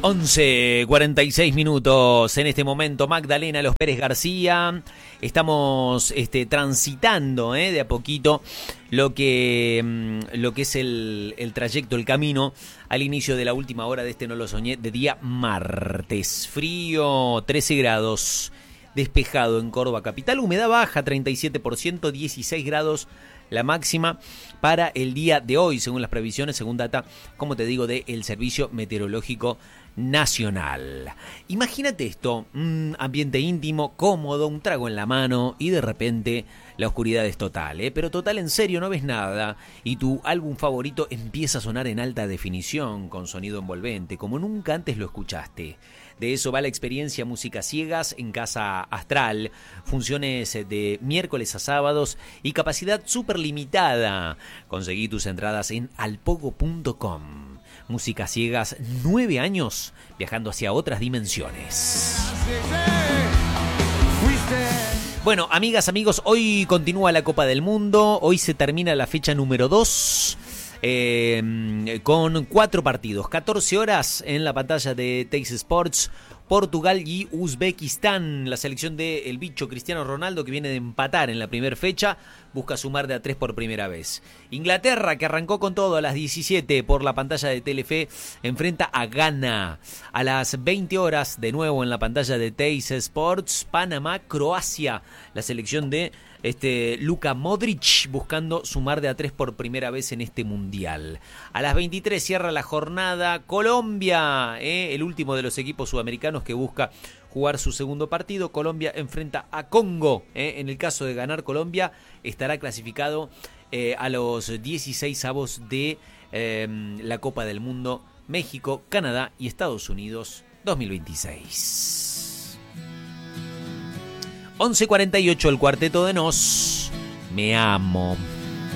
11:46 minutos en este momento. Magdalena Los Pérez García. Estamos transitando de a poquito lo que es el trayecto, el camino al inicio de la última hora de este No Lo Soñé de día martes. Frío, 13 grados, despejado en Córdoba capital, humedad baja, 37%, 16 grados la máxima para el día de hoy, según las previsiones, según data, como te digo, del Servicio Meteorológico Nacional. Imagínate esto, un ambiente íntimo, cómodo, un trago en la mano y de repente la oscuridad es total, pero total en serio, no ves nada y tu álbum favorito empieza a sonar en alta definición con sonido envolvente, como nunca antes lo escuchaste. De eso va la experiencia Músicas Ciegas en Casa Astral, funciones de miércoles a sábados y capacidad súper limitada. Conseguí tus entradas en alpogo.com. Músicas Ciegas, 9 años viajando hacia otras dimensiones. Bueno, amigas, amigos, hoy continúa la Copa del Mundo. Hoy se termina la fecha número 2. Con 4 partidos, 14 horas en la pantalla de Teis Sports, Portugal y Uzbekistán. La selección del bicho Cristiano Ronaldo, que viene de empatar en la primera fecha, busca sumar de a 3 por primera vez. Inglaterra, que arrancó con todo a las 17 por la pantalla de Telefe, enfrenta a Ghana. A las 20 horas, de nuevo en la pantalla de Teis Sports, Panamá, Croacia. La selección de Luka Modric buscando sumar de a 3 por primera vez en este mundial. A las 23 cierra la jornada Colombia, el último de los equipos sudamericanos que busca jugar su segundo partido. Colombia enfrenta a Congo. En el caso de ganar Colombia, estará clasificado a los 16avos de la Copa del Mundo México, Canadá y Estados Unidos 2026. 11:48 el Cuarteto de Nos. Me amo.